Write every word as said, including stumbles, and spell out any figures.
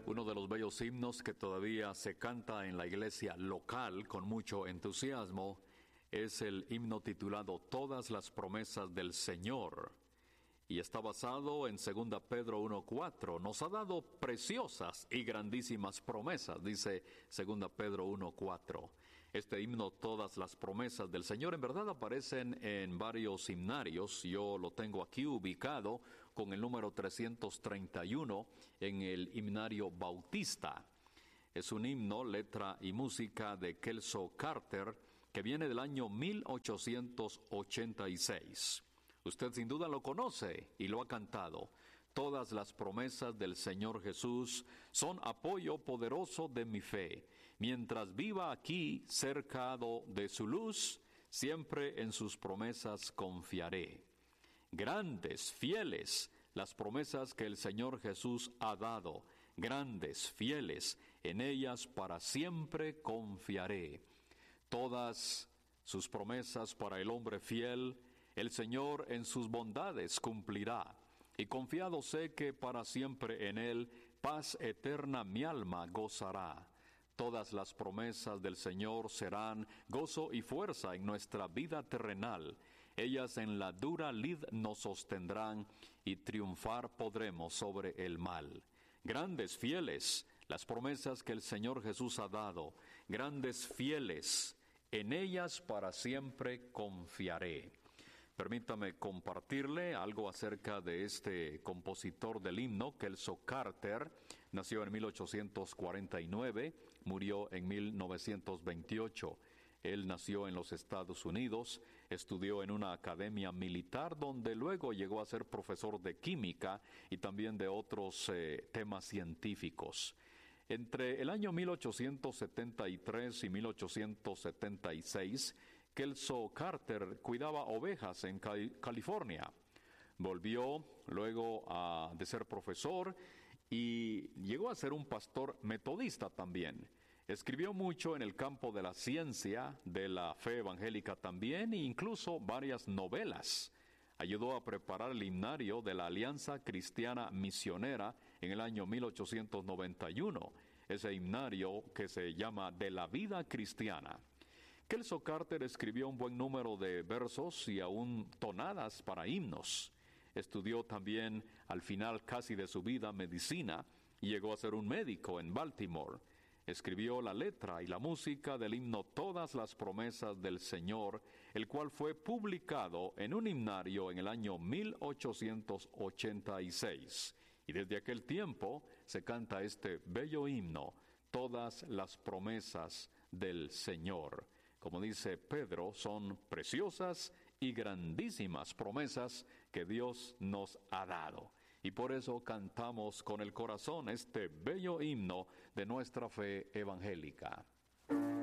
Uno de los bellos himnos que todavía se canta en la iglesia local con mucho entusiasmo es el himno titulado Todas las promesas del Señor. Y está basado en segunda Pedro uno cuatro. Nos ha dado preciosas y grandísimas promesas, dice segunda Pedro uno cuatro. Este himno, Todas las promesas del Señor, en verdad aparecen en varios himnarios. Yo lo tengo aquí ubicado con el número trescientos treinta y uno en el himnario Bautista. Es un himno, letra y música de Kelso Carter, que viene del año mil ochocientos ochenta y seis. Usted sin duda lo conoce y lo ha cantado. Todas las promesas del Señor Jesús son apoyo poderoso de mi fe. Mientras viva aquí, cercado de su luz, siempre en sus promesas confiaré. Grandes, fieles, las promesas que el Señor Jesús ha dado. Grandes, fieles, en ellas para siempre confiaré. Todas sus promesas para el hombre fiel, el Señor en sus bondades cumplirá, y confiado sé que para siempre en Él, paz eterna mi alma gozará. Todas las promesas del Señor serán gozo y fuerza en nuestra vida terrenal. Ellas en la dura lid nos sostendrán, y triunfar podremos sobre el mal. Grandes fieles, las promesas que el Señor Jesús ha dado. Grandes fieles, en ellas para siempre confiaré. Permítame compartirle algo acerca de este compositor del himno, Kelso Carter. Nació en mil ochocientos cuarenta y nueve, murió en mil novecientos veintiocho. Él nació en los Estados Unidos, estudió en una academia militar donde luego llegó a ser profesor de química y también de otros eh, temas científicos. Entre el año mil ochocientos setenta y tres y mil ochocientos setenta y seis, Kelso Carter cuidaba ovejas en California. Volvió luego a, de ser profesor y llegó a ser un pastor metodista también. Escribió mucho en el campo de la ciencia, de la fe evangélica también, e incluso varias novelas. Ayudó a preparar el himnario de la Alianza Cristiana Misionera en el año mil ochocientos noventa y uno, ese himnario que se llama De la Vida Cristiana. Kelso Carter escribió un buen número de versos y aún tonadas para himnos. Estudió también, al final casi de su vida, medicina y llegó a ser un médico en Baltimore. Escribió la letra y la música del himno Todas las promesas del Señor, el cual fue publicado en un himnario en el año mil ochocientos ochenta y seis. Y desde aquel tiempo se canta este bello himno, Todas las promesas del Señor. Como dice Pedro, son preciosas y grandísimas promesas que Dios nos ha dado. Y por eso cantamos con el corazón este bello himno de nuestra fe evangélica.